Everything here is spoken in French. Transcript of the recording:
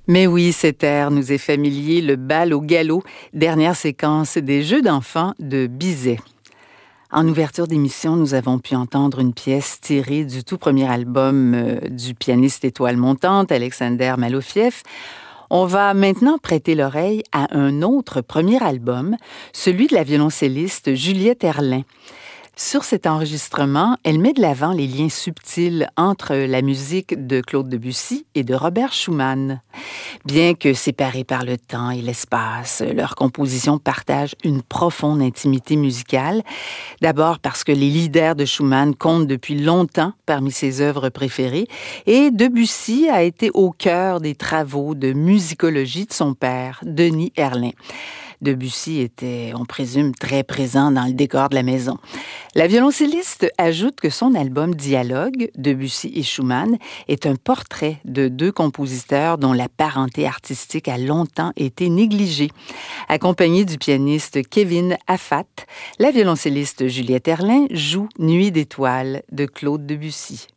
Mais oui, cet air nous est familier, le bal au galop, dernière séquence des Jeux d'enfants de Bizet. En ouverture d'émission, nous avons pu entendre une pièce tirée du tout premier album du pianiste étoile montante, Alexander Malofiev. On va maintenant prêter l'oreille à un autre premier album, celui de la violoncelliste Juliette Erlin. Sur cet enregistrement, elle met de l'avant les liens subtils entre la musique de Claude Debussy et de Robert Schumann. Bien que séparés par le temps et l'espace, leurs compositions partagent une profonde intimité musicale. D'abord parce que les lieder de Schumann comptent depuis longtemps parmi ses œuvres préférées et Debussy a été au cœur des travaux de musicologie de son père, Denis Erlin. Debussy était, on présume, très présent dans le décor de la maison. La violoncelliste ajoute que son album Dialogue, Debussy et Schumann, est un portrait de deux compositeurs dont la parenté artistique a longtemps été négligée. Accompagnée du pianiste Kevin Affat, la violoncelliste Juliette Erlin joue Nuit d'étoiles de Claude Debussy.